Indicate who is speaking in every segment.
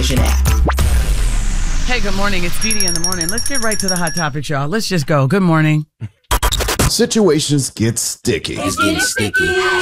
Speaker 1: Vision app.
Speaker 2: Hey, good morning. It's Dee Dee in the morning. Let's get right to the hot topics, y'all. Let's just go. Good morning.
Speaker 3: Situations get sticky.
Speaker 1: It's getting sticky.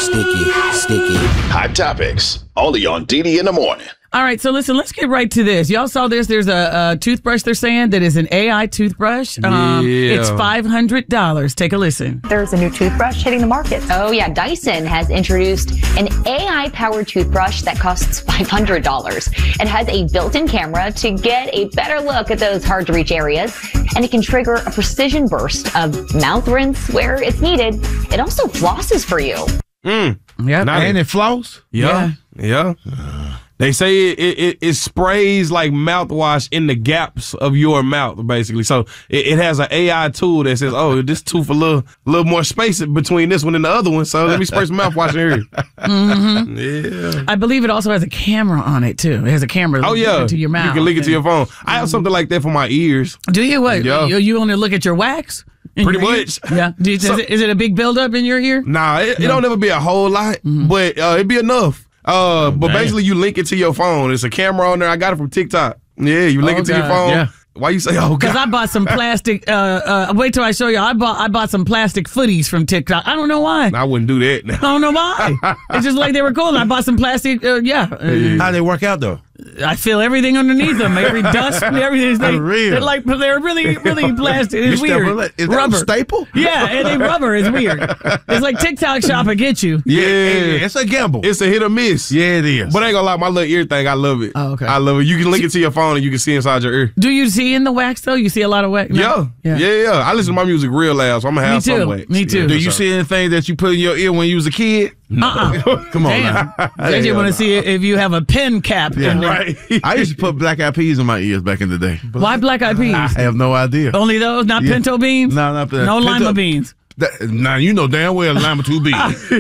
Speaker 3: Hot topics, only on Dee Dee in the morning.
Speaker 2: All right, so listen, let's get right to this. Y'all saw this. There's a toothbrush they're saying that is an AI toothbrush. It's $500. Take a listen.
Speaker 4: There's a new toothbrush hitting the market.
Speaker 5: Oh, yeah. Dyson has introduced an AI-powered toothbrush that costs $500. It has a built-in camera to get a better look at those hard-to-reach areas, and it can trigger a precision burst of mouth rinse where it's needed. It also flosses for you.
Speaker 2: Yeah,
Speaker 6: And it flows?
Speaker 2: Yeah.
Speaker 6: They say it sprays like mouthwash in the gaps of your mouth, basically. So it has an AI tool that says, oh, this tooth a little more space between this one and the other one, so let me spray some mouthwash in here. Yeah.
Speaker 2: I believe it also has a camera on it, too. It has a camera to your mouth.
Speaker 6: You can link it to your phone. I have something like that for my ears.
Speaker 2: Do you? What?
Speaker 6: Yeah.
Speaker 2: You only look at your wax?
Speaker 6: Pretty much.
Speaker 2: Yeah. Is it a big buildup in your ear?
Speaker 6: Nah, it don't ever be a whole lot, but it'd be enough. But basically, you link it to your phone. It's a camera on there. I got it from TikTok. Yeah, you link it to your phone.
Speaker 2: Yeah.
Speaker 6: Why you say, oh, God?
Speaker 2: Because I bought some plastic, wait till I show you. I bought some plastic footies from TikTok. I don't know why.
Speaker 6: I wouldn't do that.
Speaker 2: I don't know why. It's just like they were cool. I bought some plastic,
Speaker 7: How they work out, though?
Speaker 2: I feel everything underneath them. Every dust, everything. They're really plastic. It's weird.
Speaker 7: Is that
Speaker 2: rubber.
Speaker 7: a staple?
Speaker 2: Yeah, and they rubber is weird. It's like TikTok shop will get you.
Speaker 6: Yeah.
Speaker 7: It's a gamble.
Speaker 6: It's a hit or miss.
Speaker 7: Yeah, it is.
Speaker 6: But I ain't gonna lie, my little ear thing, I love it.
Speaker 2: Oh, okay.
Speaker 6: I love it. You can link it to your phone and you can see inside your ear.
Speaker 2: Do you see in the wax, though? You see a lot of wax? No?
Speaker 6: Yeah. I listen to my music real loud, so I'm gonna have some wax.
Speaker 2: Me too.
Speaker 7: Do you see anything that you put in your ear when you was a kid? Come on now.
Speaker 2: I just want to see if you have a pen cap in there.
Speaker 6: Right.
Speaker 7: I used to put Black Eyed Peas in my ears back in the day.
Speaker 2: Why Black Eyed Peas?
Speaker 7: I have no idea.
Speaker 2: Only those? Not pinto beans?
Speaker 7: No, not that.
Speaker 2: No lima beans?
Speaker 7: Now, you know damn well lima 2B.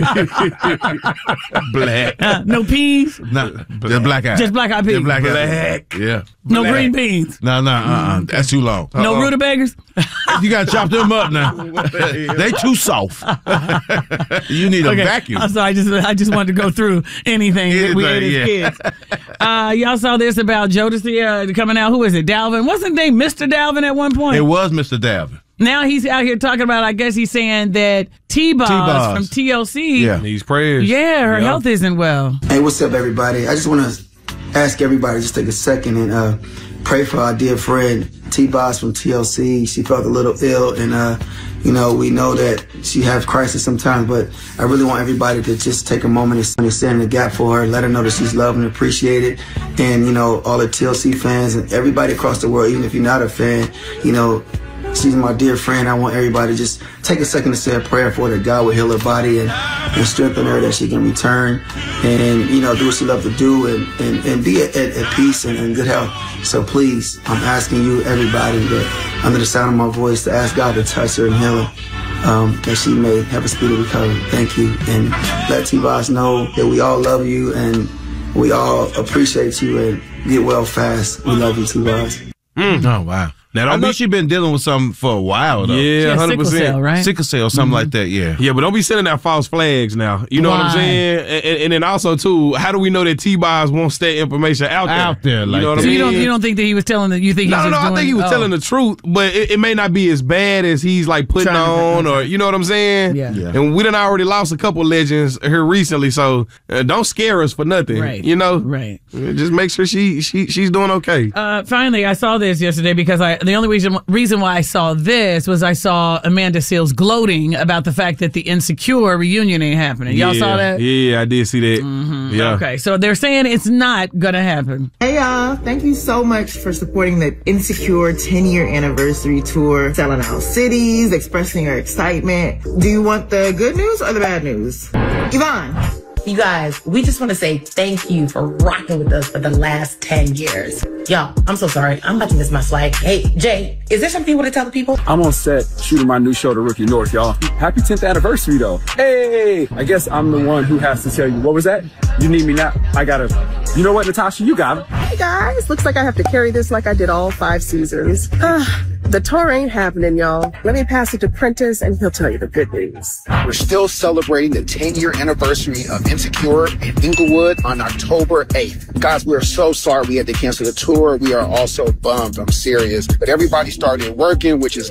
Speaker 7: Black.
Speaker 2: No peas?
Speaker 7: Just Black Eyed.
Speaker 2: Just Black Eyed Peas?
Speaker 7: Just Black Eyed. Yeah.
Speaker 2: No green beans?
Speaker 7: No, that's too long.
Speaker 2: No rutabagas?
Speaker 7: You got to chop them up now. They too soft. You need a vacuum.
Speaker 2: I'm sorry, I just wanted to go through anything that we ate as kids. Y'all saw this about Jodeci coming out. Who is it? Dalvin? Wasn't they Mr. Dalvin at one point?
Speaker 7: It was Mr. Dalvin.
Speaker 2: Now he's out here talking about, I guess he's saying that T-Boz from TLC.
Speaker 6: Needs prayers.
Speaker 2: Yeah, her health isn't well.
Speaker 8: Hey, what's up, everybody? I just want to ask everybody to just take a second and pray for our dear friend T-Boz from TLC. She felt a little ill, and we know that she has crisis sometimes, but I really want everybody to just take a moment and stand in the gap for her, let her know that she's loved and appreciated, and all the TLC fans and everybody across the world, even if you're not a fan, she's my dear friend. I want everybody to just take a second to say a prayer for her, that God will heal her body and strengthen her, that she can return and, do what she loves to do and be at peace and in good health. So please, I'm asking you, everybody, that under the sound of my voice, to ask God to touch her and heal her, that she may have a speedy recovery. Thank you. And let T-Boz know that we all love you and we all appreciate you, and get well fast. We love you, T-Boz.
Speaker 7: Oh, wow. Now, I know she's been dealing with something for a while, though.
Speaker 6: Yeah, 100%.
Speaker 2: Sickle cell, right?
Speaker 7: Sickle cell, something like that, yeah.
Speaker 6: Yeah, but don't be sending out false flags now. You know what I'm saying? And then also, too, how do we know that T-Boz wants that information out there?
Speaker 7: Out there, like
Speaker 6: you know what
Speaker 7: that.
Speaker 6: I mean?
Speaker 2: So you don't think that he was telling that? You think
Speaker 6: No, I think he was telling the truth, but it may not be as bad as he's like putting on, or you know what I'm saying?
Speaker 2: Yeah.
Speaker 6: And we done already lost a couple legends here recently, so don't scare us for nothing.
Speaker 2: Right. Right.
Speaker 6: Just make sure she's doing okay.
Speaker 2: Finally, I saw this yesterday because the only reason why I saw this was I saw Amanda Seales gloating about the fact that the Insecure reunion ain't happening. Y'all saw that?
Speaker 6: Yeah, I did see that. Yeah.
Speaker 2: Okay, so they're saying it's not gonna happen.
Speaker 1: Hey, y'all. Thank you so much for supporting the Insecure 10-year anniversary tour, selling out cities, expressing your excitement. Do you want the good news or the bad news? Yvonne.
Speaker 9: You guys, we just want to say thank you for rocking with us for the last 10 years. Y'all, I'm so sorry. I'm about to miss my flight. Hey, Jay, is there something you want to tell the people?
Speaker 10: I'm on set shooting my new show, The Rookie North, y'all. Happy 10th anniversary, though. Hey, I guess I'm the one who has to tell you. What was that? You need me now? I gotta. You know what, Natasha? You got it.
Speaker 1: Hey, guys. Looks like I have to carry this like I did all 5 Caesars.
Speaker 11: The tour ain't happening, y'all. Let me pass it to Prentice, and he'll tell you the good news.
Speaker 12: We're still celebrating the 10-year anniversary of Insecure in Inglewood on October 8th. Guys, we're so sorry we had to cancel the tour. We are also bummed. I'm serious. But everybody started working, which is